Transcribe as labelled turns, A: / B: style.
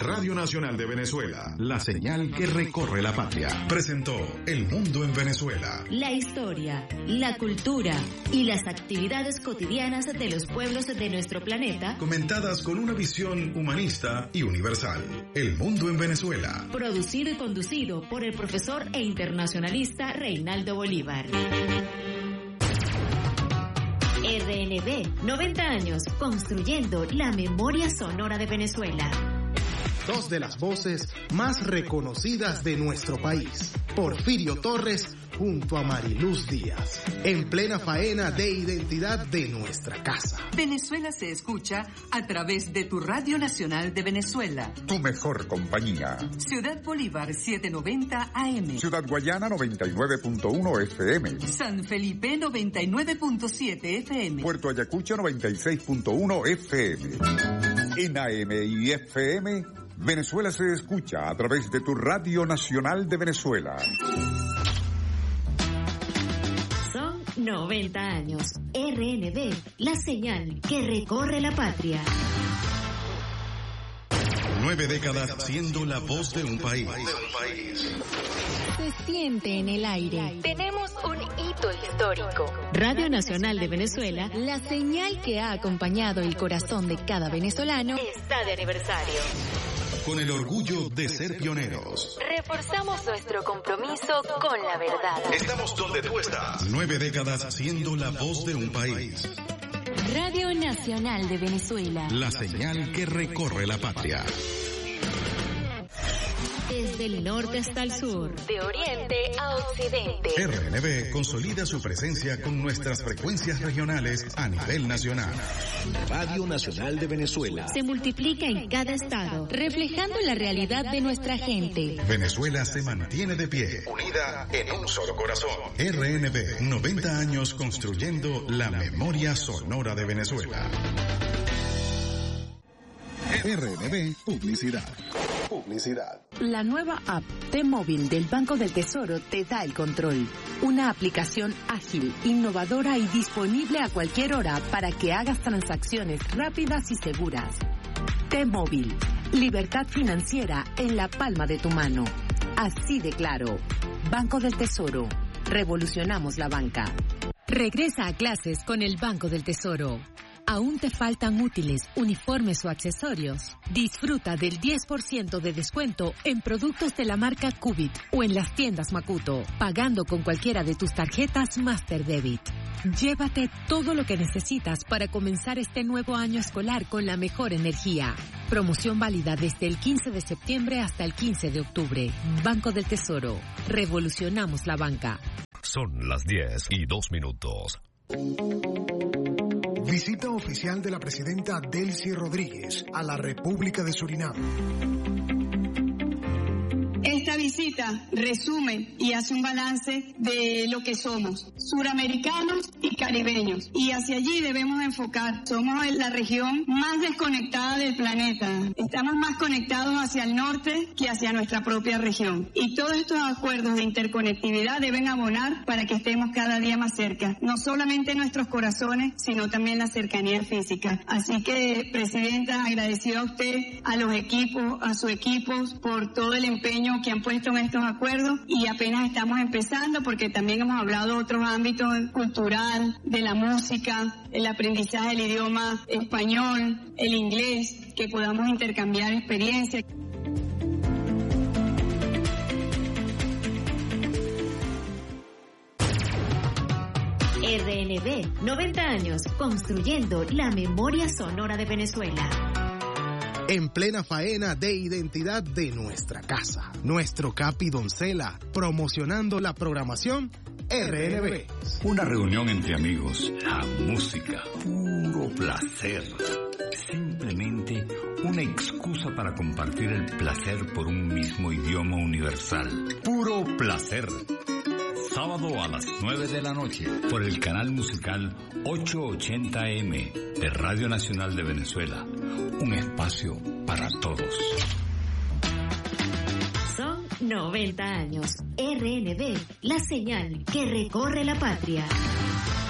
A: Radio Nacional de Venezuela, la señal que recorre la patria. Presentó El Mundo en Venezuela.
B: La historia, la cultura y las actividades cotidianas de los pueblos de nuestro planeta,
A: comentadas con una visión humanista y universal. El Mundo en Venezuela.
B: Producido y conducido por el profesor e internacionalista Reinaldo Bolívar. RNB, 90 años, construyendo la memoria sonora de Venezuela.
C: Dos de las voces más reconocidas de nuestro país. Porfirio Torres junto a Mariluz Díaz. En plena faena de identidad de nuestra casa.
D: Venezuela se escucha a través de tu Radio Nacional de Venezuela.
E: Tu mejor compañía.
D: Ciudad Bolívar 790 AM.
E: Ciudad Guayana 99.1 FM.
D: San Felipe 99.7 FM.
E: Puerto Ayacucho 96.1 FM. En AM y FM, Venezuela se escucha a través de tu Radio Nacional de Venezuela.
B: Son 90 años. RNB, la señal que recorre la patria.
A: 9 décadas siendo la voz de un país.
B: Se siente en el aire. Tenemos un hito histórico. Radio Nacional de Venezuela, la señal que ha acompañado el corazón de cada venezolano, está de aniversario.
A: Con el orgullo de ser pioneros.
B: Reforzamos nuestro compromiso con la verdad.
A: Estamos donde tú estás. 9 décadas siendo la voz de un país.
B: Radio Nacional de Venezuela.
A: La señal que recorre la patria.
B: Desde el norte hasta el sur, de oriente a occidente.
A: RNB consolida su presencia con nuestras frecuencias regionales a nivel nacional.
F: Radio Nacional de Venezuela.
B: Se multiplica en cada estado, reflejando la realidad de nuestra gente.
A: Venezuela se mantiene de pie, unida en un solo corazón. RNB, 90 años construyendo la memoria sonora de Venezuela. RNB Publicidad.
G: La nueva app T-Móvil del Banco del Tesoro te da el control. Una aplicación ágil, innovadora y disponible a cualquier hora para que hagas transacciones rápidas y seguras. T-Móvil, libertad financiera en la palma de tu mano. Así de claro. Banco del Tesoro. Revolucionamos la banca.
B: Regresa a clases con el Banco del Tesoro. ¿Aún te faltan útiles, uniformes o accesorios? Disfruta del 10% de descuento en productos de la marca Cubit o en las tiendas Makuto, pagando con cualquiera de tus tarjetas Master Debit. Llévate todo lo que necesitas para comenzar este nuevo año escolar con la mejor energía. Promoción válida desde el 15 de septiembre hasta el 15 de octubre. Banco del Tesoro. Revolucionamos la banca.
H: Son las 10:02.
C: Visita oficial de la presidenta Delcy Rodríguez a la República de Surinam.
I: Esta visita resume y hace un balance de lo que somos, suramericanos y caribeños. Y hacia allí debemos enfocar. Somos la región más desconectada del planeta. Estamos más conectados hacia el norte que hacia nuestra propia región. Y todos estos acuerdos de interconectividad deben abonar para que estemos cada día más cerca. No solamente en nuestros corazones, sino también la cercanía física. Así que, Presidenta, agradecido a usted, a los equipos, a su equipo, por todo el empeño que han puesto en estos acuerdos, y apenas estamos empezando porque también hemos hablado de otros ámbitos cultural, de la música, el aprendizaje del idioma español, el inglés, que podamos intercambiar experiencias.
B: RNB, 90 años, construyendo la memoria sonora de Venezuela.
C: En plena faena de identidad de nuestra casa. Nuestro Capi Doncella, promocionando la programación RNB.
J: Una reunión entre amigos, la música, puro placer. Simplemente una excusa para compartir el placer por un mismo idioma universal. Puro placer. Sábado a las 9 de la noche por el canal musical 880M de Radio Nacional de Venezuela. Un espacio para todos.
B: Son 90 años. RNB, la señal que recorre la patria.